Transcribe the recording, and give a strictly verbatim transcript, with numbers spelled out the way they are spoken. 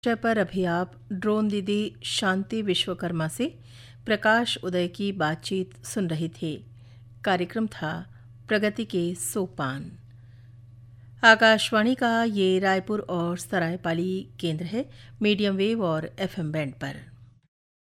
विषय पर अभी आप ड्रोन दीदी शांति विश्वकर्मा से प्रकाश उदय की बातचीत सुन रही थी। कार्यक्रम था प्रगति के सोपान। आकाशवाणी का ये रायपुर और सरायपाली केंद्र है, मीडियम वेव और एफएम बैंड पर।